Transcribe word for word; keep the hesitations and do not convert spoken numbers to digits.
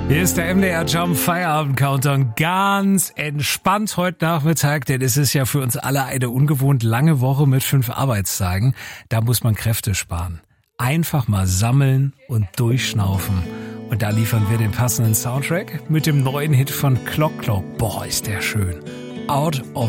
Hier ist der M D R Jump Feierabend Countdown. Ganz entspannt heute Nachmittag, denn es ist ja für uns alle eine ungewohnt lange Woche mit fünf Arbeitstagen. Da muss man Kräfte sparen. Einfach mal sammeln und durchschnaufen. Und da liefern wir den passenden Soundtrack mit dem neuen Hit von Clock Clock. Boah, ist der schön. Out of